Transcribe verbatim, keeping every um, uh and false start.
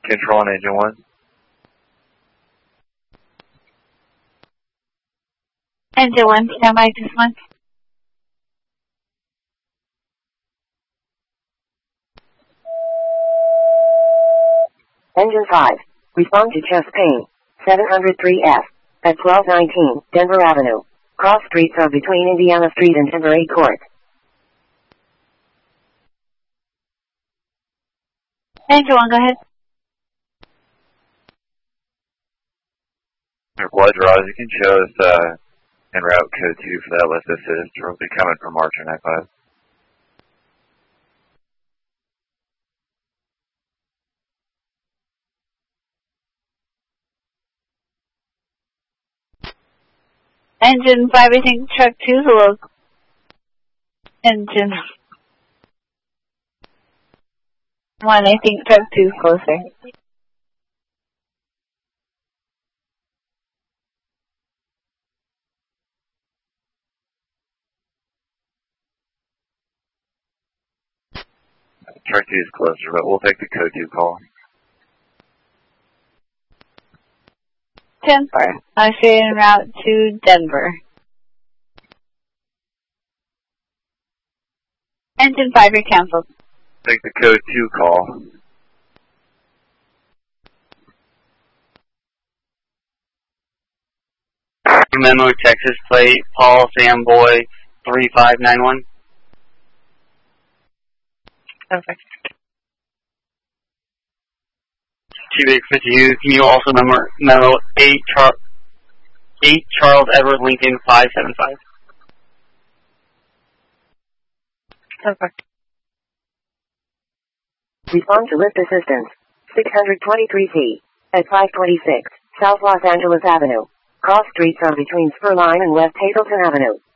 Control on engine one. Engine one, stand by this one. Engine five, respond to chest pain, seven oh three F, at twelve nineteen, Denver Avenue. Cross streets are between Indiana Street and Timberlake Court. Engine one, go ahead. Blood draws, you can show us uh, en route code two for that lift assist. We'll be coming from Archer nine five. Engine five, I think truck two is a little... Engine one, I think truck two is closer. Truck two is closer, but we'll take the code two call. ten four, Usher en route to Denver. Engine five, you're canceled. Take the code two call. Memo, Texas plate, Paul Samboy, three five nine one. Perfect. Two big fifty U. Can you also memo, memo eight, Char eight Charles Edward Lincoln five seven five? Perfect. Respond to lift assistance, six twenty-three C, at five twenty-six, South Los Angeles Avenue. Cross streets are between Spurline and West Hazleton Avenue.